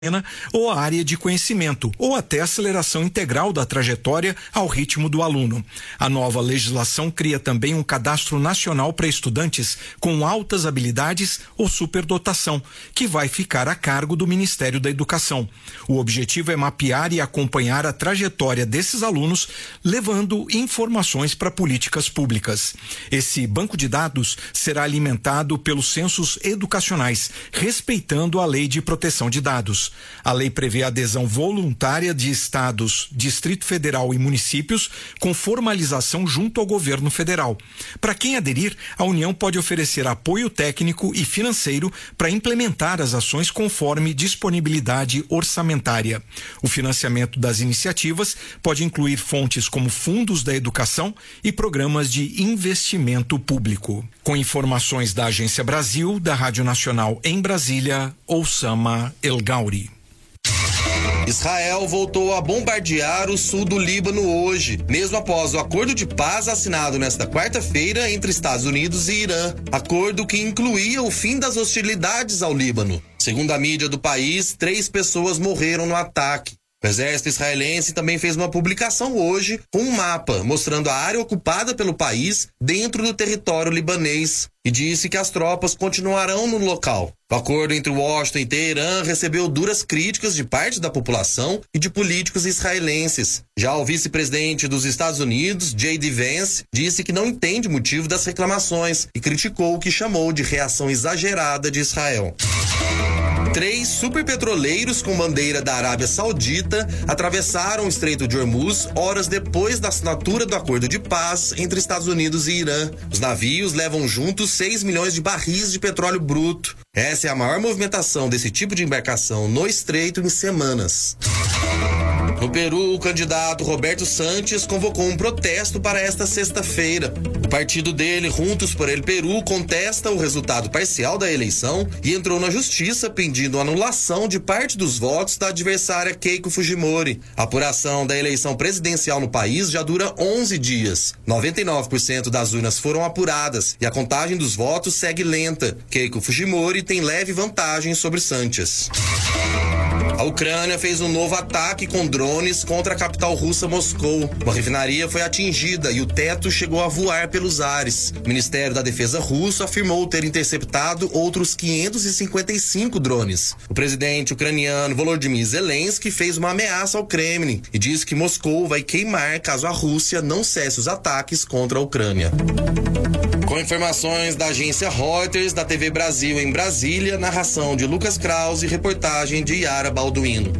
ou a área de conhecimento, ou até aceleração integral da trajetória ao ritmo do aluno. A nova legislação cria também um cadastro nacional para estudantes com altas habilidades ou superdotação, que vai ficar a cargo do Ministério da Educação. O objetivo é mapear e acompanhar a trajetória desses alunos, levando informações para políticas públicas. Esse banco de dados será alimentado pelos censos educacionais, respeitando a Lei de Proteção de Dados. A lei prevê a adesão voluntária de estados, Distrito Federal e municípios, com formalização junto ao governo federal. Para quem aderir, a União pode oferecer apoio técnico e financeiro para implementar as ações conforme disponibilidade orçamentária. O financiamento das iniciativas pode incluir fontes como fundos da educação e programas de investimento público. Com informações da Agência Brasil, da Rádio Nacional em Brasília, Oussama El Gauri. Israel voltou a bombardear o sul do Líbano hoje, mesmo após o acordo de paz assinado nesta quarta-feira entre Estados Unidos e Irã, acordo que incluía o fim das hostilidades ao Líbano. Segundo a mídia do país, 3 pessoas morreram no ataque. O exército israelense também fez uma publicação hoje com um mapa mostrando a área ocupada pelo país dentro do território libanês e disse que as tropas continuarão no local. O acordo entre Washington e Teherã recebeu duras críticas de parte da população e de políticos israelenses. Já o vice-presidente dos Estados Unidos, J.D. Vance, disse que não entende o motivo das reclamações e criticou o que chamou de reação exagerada de Israel. 3 superpetroleiros com bandeira da Arábia Saudita atravessaram o Estreito de Hormuz horas depois da assinatura do acordo de paz entre Estados Unidos e Irã. Os navios levam juntos 6 milhões de barris de petróleo bruto. Essa é a maior movimentação desse tipo de embarcação no Estreito em semanas. No Peru, o candidato Roberto Sanches convocou um protesto para esta sexta-feira. O partido dele, Juntos por el Peru, contesta o resultado parcial da eleição e entrou na justiça pedindo a anulação de parte dos votos da adversária Keiko Fujimori. A apuração da eleição presidencial no país já dura 11 dias. 99% das urnas foram apuradas e a contagem dos votos segue lenta. Keiko Fujimori tem leve vantagem sobre Sanches. A Ucrânia fez um novo ataque com drones contra a capital russa Moscou. Uma refinaria foi atingida e o teto chegou a voar pelos ares. O Ministério da Defesa russo afirmou ter interceptado outros 555 drones. O presidente ucraniano Volodymyr Zelensky fez uma ameaça ao Kremlin e disse que Moscou vai queimar caso a Rússia não cesse os ataques contra a Ucrânia. Com informações da agência Reuters, da TV Brasil em Brasília, narração de Lucas Krause e reportagem de Yara Balduino.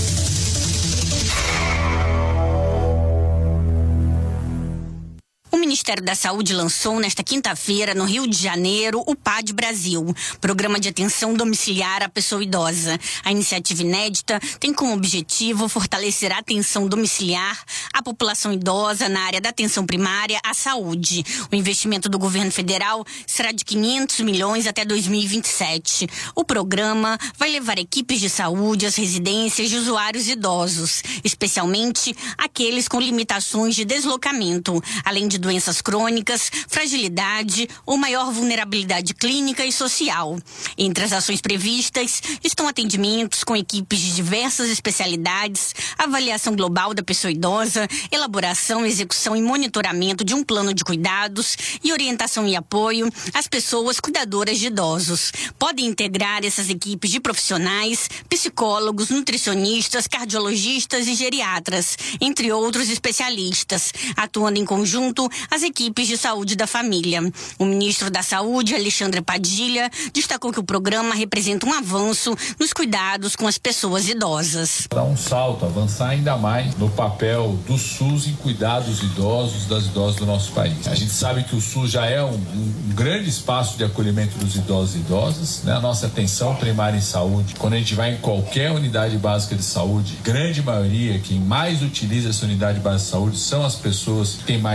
O Ministério da Saúde lançou nesta quinta-feira, no Rio de Janeiro, o PAD Brasil, Programa de Atenção Domiciliar à Pessoa Idosa. A iniciativa inédita tem como objetivo fortalecer a atenção domiciliar à população idosa na área da atenção primária à saúde. O investimento do governo federal será de 500 milhões até 2027. O programa vai levar equipes de saúde às residências de usuários idosos, especialmente aqueles com limitações de deslocamento, além de doenças crônicas, fragilidade ou maior vulnerabilidade clínica e social. Entre as ações previstas estão atendimentos com equipes de diversas especialidades, avaliação global da pessoa idosa, elaboração, execução e monitoramento de um plano de cuidados e orientação e apoio às pessoas cuidadoras de idosos. Podem integrar essas equipes de profissionais, psicólogos, nutricionistas, cardiologistas e geriatras, entre outros especialistas, atuando em conjunto as equipes de saúde da família. O ministro da Saúde, Alexandre Padilha, destacou que o programa representa um avanço nos cuidados com as pessoas idosas. Dar um salto, avançar ainda mais no papel do SUS em cuidar dos idosos, das idosas do nosso país. A gente sabe que o SUS já é um grande espaço de acolhimento dos idosos e idosas, né? A nossa atenção primária em saúde, quando a gente vai em qualquer unidade básica de saúde, grande maioria, quem mais utiliza essa unidade básica de saúde são as pessoas que têm mais de 60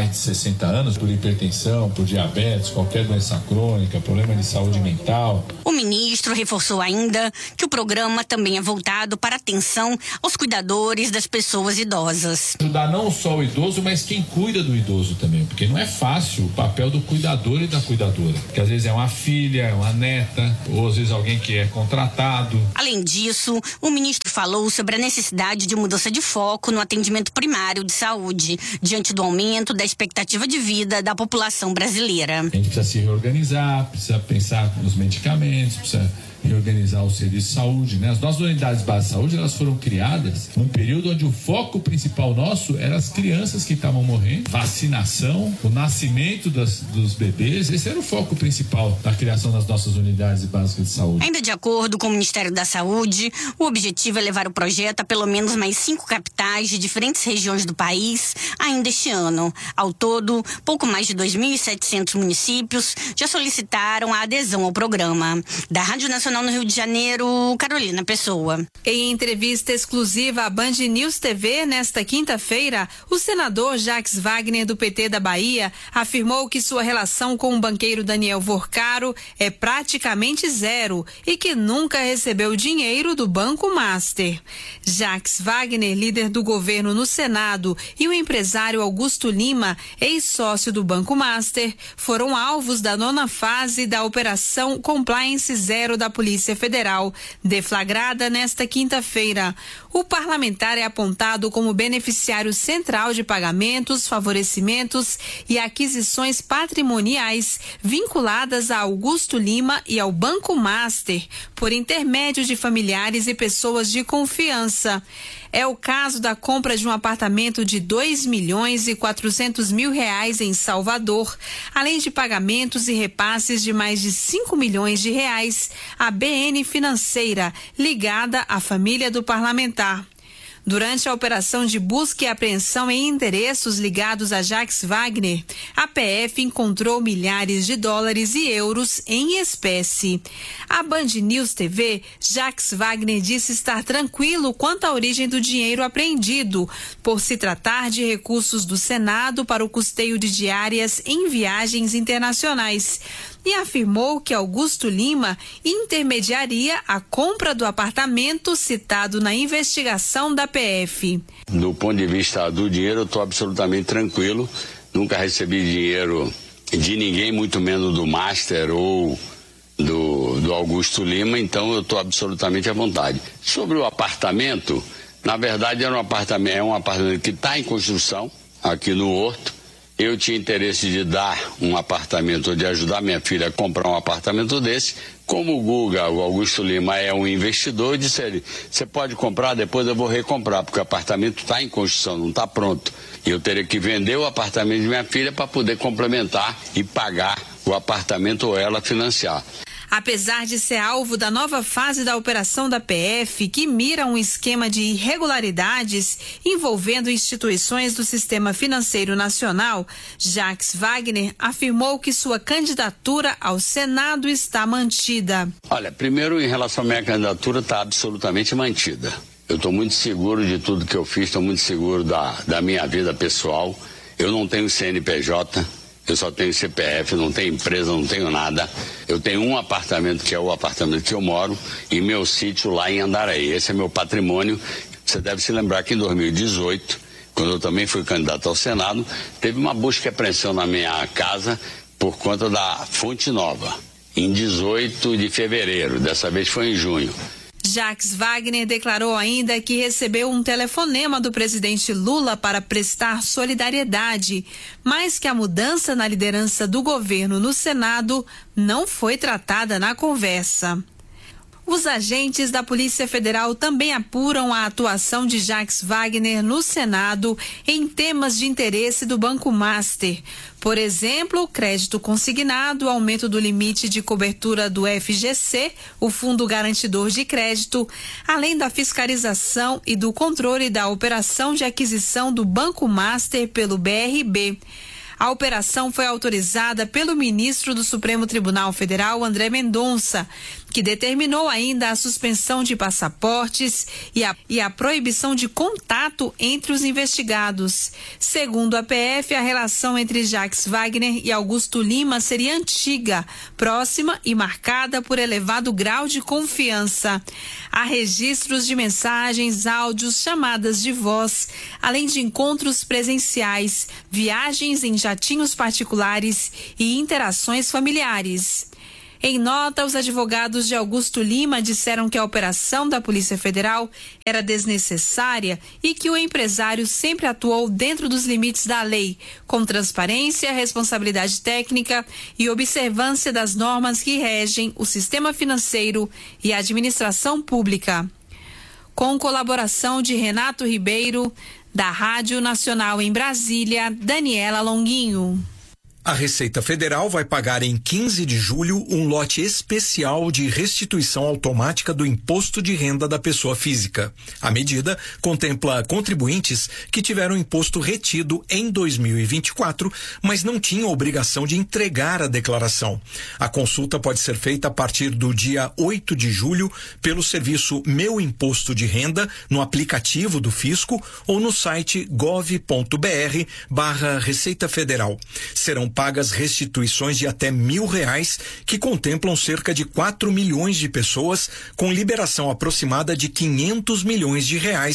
60 anos, por hipertensão, por diabetes, qualquer doença crônica, problema de saúde mental. O ministro reforçou ainda que o programa também é voltado para atenção aos cuidadores das pessoas idosas. Ajudar não só o idoso, mas quem cuida do idoso também, porque não é fácil o papel do cuidador e da cuidadora, que às vezes é uma filha, é uma neta, ou às vezes alguém que é contratado. Além disso, o ministro falou sobre a necessidade de mudança de foco no atendimento primário de saúde, diante do aumento da expectativa de vida da população brasileira. A gente precisa se reorganizar, precisa pensar nos medicamentos, precisa reorganizar o serviço de saúde, né? As nossas unidades básicas de saúde, elas foram criadas num período onde o foco principal nosso era as crianças que estavam morrendo, vacinação, o nascimento dos bebês. Esse era o foco principal da criação das nossas unidades básicas de saúde. Ainda de acordo com o Ministério da Saúde, o objetivo é levar o projeto a pelo menos mais 5 capitais de diferentes regiões do país ainda este ano. Ao todo, pouco mais de 2.700 municípios já solicitaram a adesão ao programa. Da Rádio Nacional no Rio de Janeiro, Carolina Pessoa. Em entrevista exclusiva à Band News TV, nesta quinta-feira, o senador Jacques Wagner, do PT da Bahia, afirmou que sua relação com o banqueiro Daniel Vorcaro é praticamente zero e que nunca recebeu dinheiro do Banco Master. Jacques Wagner, líder do governo no Senado, e o empresário Augusto Lima, ex-sócio do Banco Master, foram alvos da 9ª fase da Operação Compliance Zero da Polícia Federal, deflagrada nesta quinta-feira. O parlamentar é apontado como beneficiário central de pagamentos, favorecimentos e aquisições patrimoniais vinculadas a Augusto Lima e ao Banco Master, por intermédio de familiares e pessoas de confiança. É o caso da compra de um apartamento de R$2.400.000 em Salvador, além de pagamentos e repasses de mais de R$5 milhões à BN Financeira, ligada à família do parlamentar. Durante a operação de busca e apreensão em endereços ligados a Jacques Wagner, a PF encontrou milhares de dólares e euros em espécie. À Band News TV, Jacques Wagner disse estar tranquilo quanto à origem do dinheiro apreendido, por se tratar de recursos do Senado para o custeio de diárias em viagens internacionais. E afirmou que Augusto Lima intermediaria a compra do apartamento citado na investigação da PF. Do ponto de vista do dinheiro, eu estou absolutamente tranquilo. Nunca recebi dinheiro de ninguém, muito menos do Master ou do Augusto Lima, então eu estou absolutamente à vontade. Sobre o apartamento, na verdade é um apartamento que está em construção aqui no Horto. Eu tinha interesse de dar um apartamento, de ajudar minha filha a comprar um apartamento desse. Como o Guga, o Augusto Lima, é um investidor, eu disse a ele, você pode comprar, depois eu vou recomprar, porque o apartamento está em construção, não está pronto. E eu teria que vender o apartamento de minha filha para poder complementar e pagar o apartamento ou ela financiar. Apesar de ser alvo da nova fase da operação da PF, que mira um esquema de irregularidades envolvendo instituições do sistema financeiro nacional, Jacques Wagner afirmou que sua candidatura ao Senado está mantida. Olha, primeiro, em relação à minha candidatura, está absolutamente mantida. Eu estou muito seguro de tudo que eu fiz, estou muito seguro da minha vida pessoal. Eu não tenho CNPJ. Eu só tenho CPF, não tenho empresa, não tenho nada. Eu tenho um apartamento, que é o apartamento que eu moro, e meu sítio lá em Andaraí. Esse é meu patrimônio. Você deve se lembrar que em 2018, quando eu também fui candidato ao Senado, teve uma busca e apreensão na minha casa por conta da Fonte Nova, em 18 de fevereiro. Dessa vez foi em junho. Jacques Wagner declarou ainda que recebeu um telefonema do presidente Lula para prestar solidariedade, mas que a mudança na liderança do governo no Senado não foi tratada na conversa. Os agentes da Polícia Federal também apuram a atuação de Jacques Wagner no Senado em temas de interesse do Banco Master. Por exemplo, crédito consignado, aumento do limite de cobertura do FGC, o Fundo Garantidor de Crédito, além da fiscalização e do controle da operação de aquisição do Banco Master pelo BRB. A operação foi autorizada pelo ministro do Supremo Tribunal Federal, André Mendonça, que determinou ainda a suspensão de passaportes e a proibição de contato entre os investigados. Segundo a PF, a relação entre Jacques Wagner e Augusto Lima seria antiga, próxima e marcada por elevado grau de confiança. Há registros de mensagens, áudios, chamadas de voz, além de encontros presenciais, viagens em jatinhos particulares e interações familiares. Em nota, os advogados de Augusto Lima disseram que a operação da Polícia Federal era desnecessária e que o empresário sempre atuou dentro dos limites da lei, com transparência, responsabilidade técnica e observância das normas que regem o sistema financeiro e a administração pública. Com colaboração de Renato Ribeiro, da Rádio Nacional em Brasília, Daniela Longuinho. A Receita Federal vai pagar em 15 de julho um lote especial de restituição automática do imposto de renda da pessoa física. A medida contempla contribuintes que tiveram imposto retido em 2024, mas não tinham obrigação de entregar a declaração. A consulta pode ser feita a partir do dia 8 de julho pelo serviço Meu Imposto de Renda, no aplicativo do Fisco ou no site gov.br/Receita Federal. Serão pagas restituições de até R$1.000, que contemplam cerca de 4 milhões de pessoas, com liberação aproximada de R$500 milhões,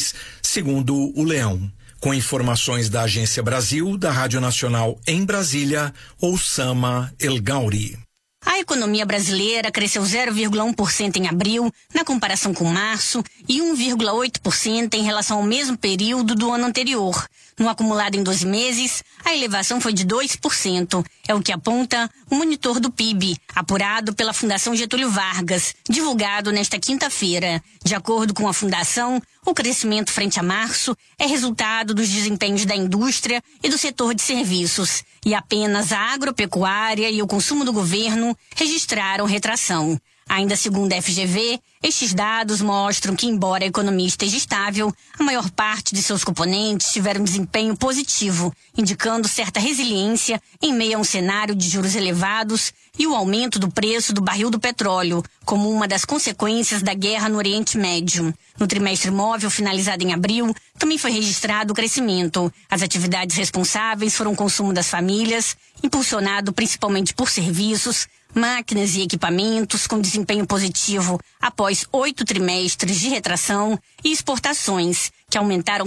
segundo o Leão. Com informações da Agência Brasil, da Rádio Nacional em Brasília, Oussama El Gauri. A economia brasileira cresceu 0,1% em abril, na comparação com março, e 1,8% em relação ao mesmo período do ano anterior. No acumulado em 12 meses, a elevação foi de 2%. É o que aponta o monitor do PIB, apurado pela Fundação Getúlio Vargas, divulgado nesta quinta-feira. De acordo com a Fundação, o crescimento frente a março é resultado dos desempenhos da indústria e do setor de serviços, e apenas a agropecuária e o consumo do governo registraram retração. Ainda segundo a FGV, estes dados mostram que, embora a economia esteja estável, a maior parte de seus componentes tiveram desempenho positivo, indicando certa resiliência em meio a um cenário de juros elevados e o aumento do preço do barril do petróleo, como uma das consequências da guerra no Oriente Médio. No trimestre móvel finalizado em abril, também foi registrado o crescimento. As atividades responsáveis foram o consumo das famílias, impulsionado principalmente por serviços, máquinas e equipamentos com desempenho positivo após 8 trimestres de retração, e exportações, que aumentaram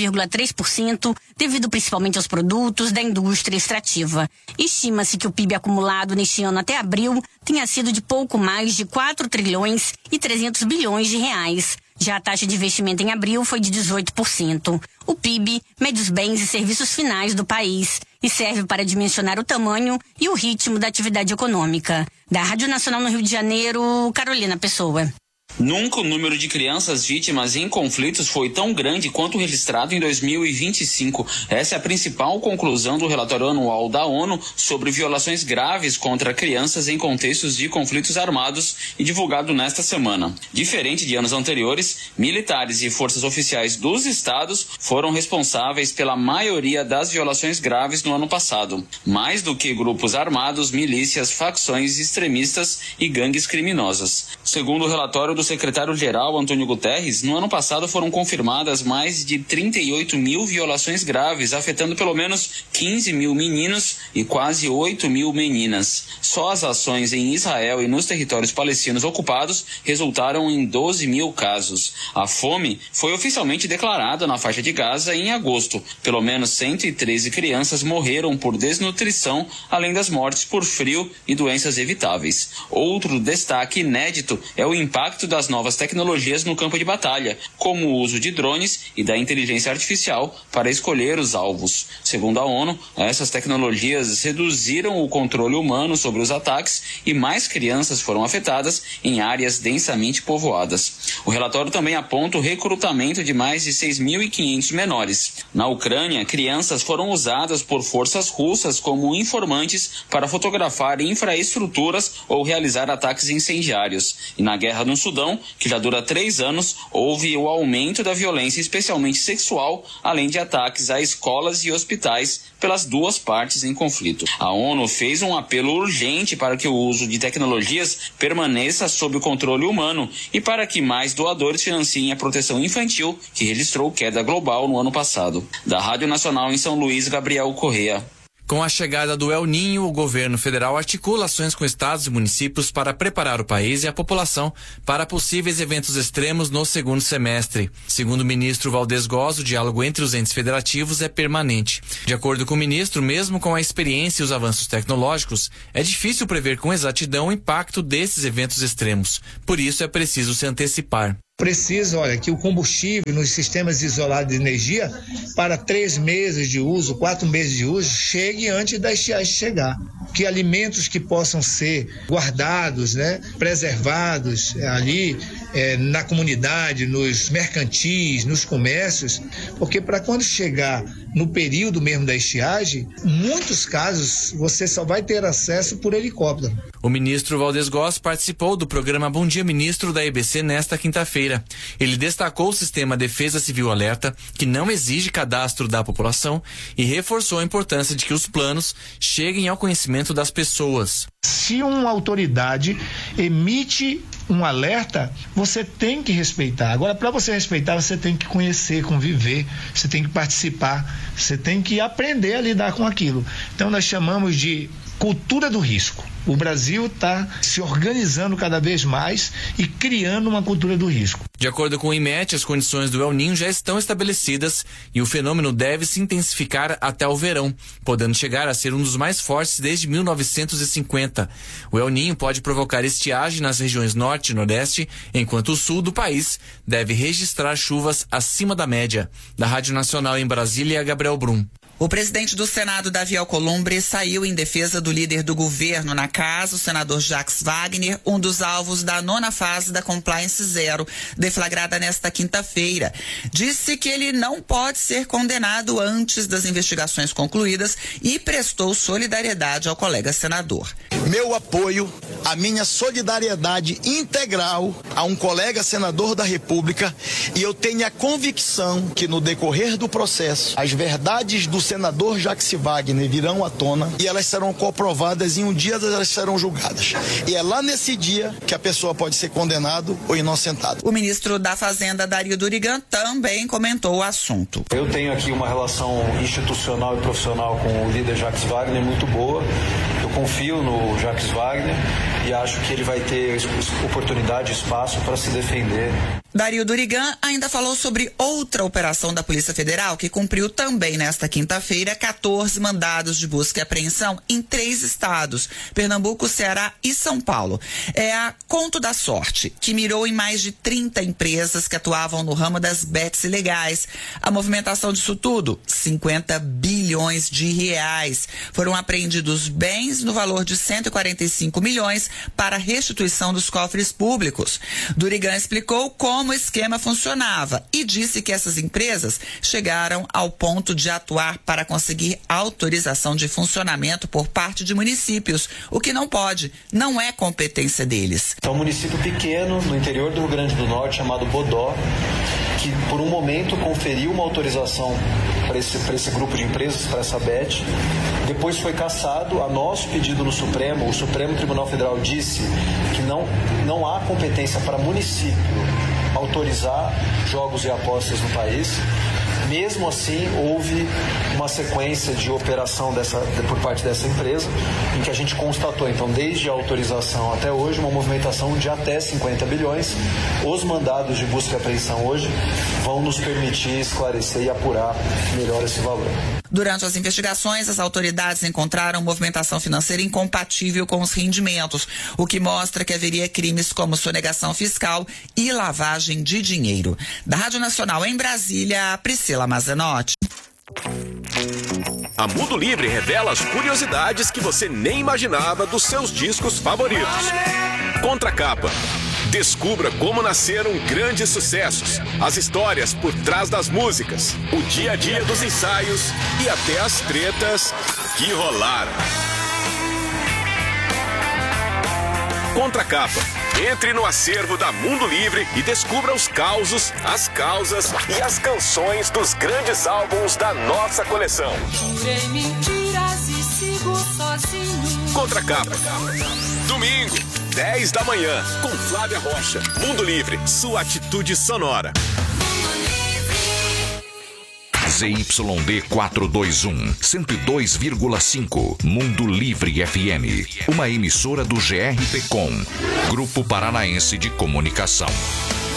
9,3% devido principalmente aos produtos da indústria extrativa. Estima-se que o PIB acumulado neste ano até abril tenha sido de pouco mais de 4 trilhões e 300 bilhões de reais. Já a taxa de investimento em abril foi de 18%. O PIB mede os bens e serviços finais do país e serve para dimensionar o tamanho e o ritmo da atividade econômica. Da Rádio Nacional no Rio de Janeiro, Carolina Pessoa. Nunca o número de crianças vítimas em conflitos foi tão grande quanto registrado em 2025. Essa é a principal conclusão do relatório anual da ONU sobre violações graves contra crianças em contextos de conflitos armados e divulgado nesta semana. Diferente de anos anteriores, militares e forças oficiais dos estados foram responsáveis pela maioria das violações graves no ano passado, mais do que grupos armados, milícias, facções extremistas e gangues criminosas. Segundo o relatório do secretário-geral Antônio Guterres, no ano passado foram confirmadas mais de 38 mil violações graves, afetando pelo menos 15 mil meninos e quase 8 mil meninas. Só as ações em Israel e nos territórios palestinos ocupados resultaram em 12 mil casos. A fome foi oficialmente declarada na faixa de Gaza em agosto. Pelo menos 113 crianças morreram por desnutrição, além das mortes por frio e doenças evitáveis. Outro destaque inédito é o impacto das novas tecnologias no campo de batalha, como o uso de drones e da inteligência artificial para escolher os alvos. Segundo a ONU, essas tecnologias reduziram o controle humano sobre os ataques e mais crianças foram afetadas em áreas densamente povoadas. O relatório também aponta o recrutamento de mais de 6.500 menores. Na Ucrânia, crianças foram usadas por forças russas como informantes para fotografar infraestruturas ou realizar ataques incendiários. E na guerra no Sudão, conclusão, que já dura 3 anos, houve o aumento da violência, especialmente sexual, além de ataques a escolas e hospitais pelas duas partes em conflito. A ONU fez um apelo urgente para que o uso de tecnologias permaneça sob o controle humano e para que mais doadores financiem a proteção infantil, que registrou queda global no ano passado. Da Rádio Nacional em São Luís, Gabriel Correa. Com a chegada do El Niño, o governo federal articula ações com estados e municípios para preparar o país e a população para possíveis eventos extremos no segundo semestre. Segundo o ministro Valdez Góes, o diálogo entre os entes federativos é permanente. De acordo com o ministro, mesmo com a experiência e os avanços tecnológicos, é difícil prever com exatidão o impacto desses eventos extremos. Por isso é preciso se antecipar. Precisa, que o combustível nos sistemas isolados de energia, para 3 meses de uso, 4 meses de uso, chegue antes da estiagem chegar. Que alimentos que possam ser guardados, preservados ali na comunidade, nos mercantis, nos comércios, porque para quando chegar no período mesmo da estiagem, muitos casos você só vai ter acesso por helicóptero. O ministro Valdez Góes participou do programa Bom Dia Ministro da EBC nesta quinta-feira. Ele destacou o sistema Defesa Civil Alerta, que não exige cadastro da população, e reforçou a importância de que os planos cheguem ao conhecimento das pessoas. Se uma autoridade emite um alerta, você tem que respeitar. Agora, para você respeitar, você tem que conhecer, conviver, você tem que participar, você tem que aprender a lidar com aquilo. Então, nós chamamos de cultura do risco. O Brasil está se organizando cada vez mais e criando uma cultura do risco. De acordo com o IMET, as condições do El Niño já estão estabelecidas e o fenômeno deve se intensificar até o verão, podendo chegar a ser um dos mais fortes desde 1950. O El Niño pode provocar estiagem nas regiões norte e nordeste, enquanto o sul do país deve registrar chuvas acima da média. Da Rádio Nacional em Brasília, Gabriel Brum. O presidente do Senado, Davi Alcolumbre, saiu em defesa do líder do governo na casa, o senador Jacques Wagner, um dos alvos da 9ª fase da Compliance Zero, deflagrada nesta quinta-feira. Disse que ele não pode ser condenado antes das investigações concluídas e prestou solidariedade ao colega senador. Meu apoio, a minha solidariedade integral a um colega senador da República, e eu tenho a convicção que no decorrer do processo, as verdades do senador Jacques Wagner virão à tona e elas serão comprovadas e um dia elas serão julgadas. E é lá nesse dia que a pessoa pode ser condenado ou inocentado. O ministro da Fazenda, Dario Durigan, também comentou o assunto. Eu tenho aqui uma relação institucional e profissional com o líder Jacques Wagner muito boa. Eu confio no Jacques Wagner e acho que ele vai ter oportunidade e espaço para se defender. Dario Durigan ainda falou sobre outra operação da Polícia Federal que cumpriu também nesta quinta-feira 14 mandados de busca e apreensão em 3 estados, Pernambuco, Ceará e São Paulo. É a Conto da Sorte, que mirou em mais de 30 empresas que atuavam no ramo das bets ilegais. A movimentação disso tudo, 50 bilhões de reais. Foram apreendidos bens no valor de 145 milhões para restituição dos cofres públicos. Durigan explicou como o esquema funcionava e disse que essas empresas chegaram ao ponto de atuar para conseguir autorização de funcionamento por parte de municípios, o que não pode, não é competência deles. É um município pequeno no interior do Rio Grande do Norte chamado Bodó, que por um momento conferiu uma autorização para esse grupo de empresas, para essa BET. Depois foi cassado a nosso pedido no Supremo. O Supremo Tribunal Federal disse que não há competência para município autorizar jogos e apostas no país. Mesmo assim, houve uma sequência de operação por parte dessa empresa, em que a gente constatou, então, desde a autorização até hoje, uma movimentação de até 50 bilhões. Os mandados de busca e apreensão hoje vão nos permitir esclarecer e apurar melhor esse valor. Durante as investigações, as autoridades encontraram movimentação financeira incompatível com os rendimentos, o que mostra que haveria crimes como sonegação fiscal e lavagem de dinheiro. Da Rádio Nacional em Brasília, Priscila Mazenotti. A Mundo Livre revela as curiosidades que você nem imaginava dos seus discos favoritos. Contracapa. Descubra como nasceram grandes sucessos, as histórias por trás das músicas, o dia a dia dos ensaios e até as tretas que rolaram. Contracapa. Entre no acervo da Mundo Livre e descubra os causos, as causas e as canções dos grandes álbuns da nossa coleção. Jurei mentiras e sigo sozinho. Contracapa. Domingo, 10 da manhã, com Flávia Rocha. Mundo Livre, sua atitude sonora. ZYD 421, 102,5, Mundo Livre FM. Uma emissora do GRPcom, Grupo Paranaense de Comunicação.